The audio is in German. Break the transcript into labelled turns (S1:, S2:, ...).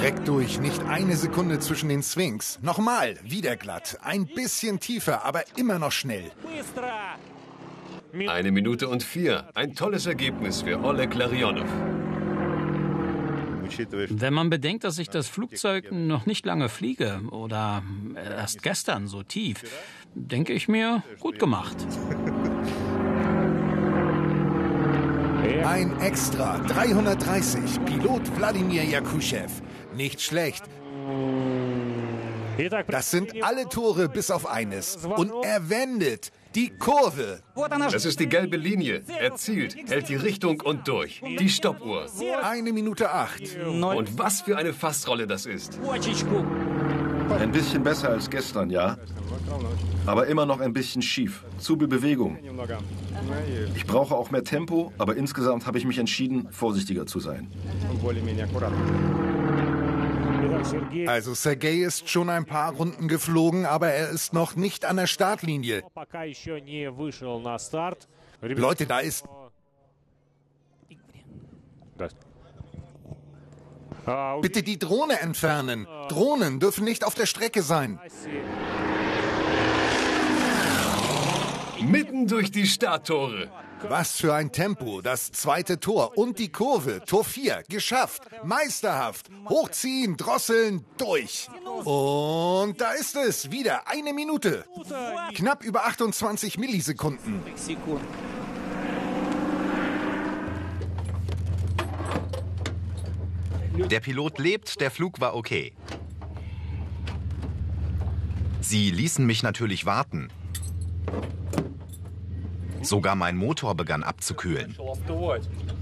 S1: Direkt durch, nicht eine Sekunde zwischen den Swings. Nochmal, wieder glatt. Ein bisschen tiefer, aber immer noch schnell.
S2: 1 Minute und 4. Ein tolles Ergebnis für Oleg Larionov.
S3: Wenn man bedenkt, dass ich das Flugzeug noch nicht lange fliege oder erst gestern so tief, denke ich mir, gut gemacht.
S1: Ein Extra, 330, Pilot Wladimir Jakuschew. Nicht schlecht. Das sind alle Tore bis auf eines. Und er wendet die Kurve.
S2: Das ist die gelbe Linie. Er zielt, hält die Richtung und durch. Die Stoppuhr.
S1: 1 Minute 8.
S2: Und was für eine Fassrolle das ist.
S4: Ein bisschen besser als gestern, ja. Aber immer noch ein bisschen schief. Zu viel Bewegung. Ich brauche auch mehr Tempo, aber insgesamt habe ich mich entschieden, vorsichtiger zu sein.
S1: Also Sergei ist schon ein paar Runden geflogen, aber er ist noch nicht an der Startlinie. Leute, da ist... Bitte die Drohne entfernen. Drohnen dürfen nicht auf der Strecke sein.
S2: Mitten durch die Starttore.
S1: Was für ein Tempo. Das zweite Tor und die Kurve. Tor 4. Geschafft. Meisterhaft. Hochziehen, drosseln, durch. Und da ist es. Wieder 1 Minute. Knapp über 28 Millisekunden.
S5: Der Pilot lebt, der Flug war okay. Sie ließen mich natürlich warten. Sogar mein Motor begann abzukühlen.